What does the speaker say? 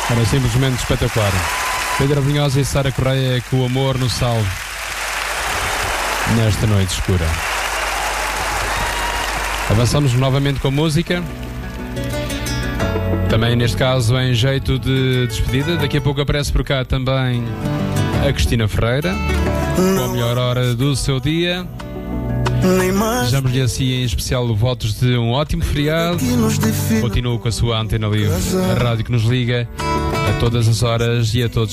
Era simplesmente espetacular. Pedro Abrunhosa e Sara Correia, que o amor nos salve nesta noite escura. Avançamos novamente com música. Também neste caso em jeito de despedida. Daqui a pouco aparece por cá também a Cristina Ferreira, com a melhor hora do seu dia. Desejamos-lhe assim em especial votos de um ótimo feriado. Continuo com a sua Antena Livre, a rádio que nos liga a todas as horas e a todos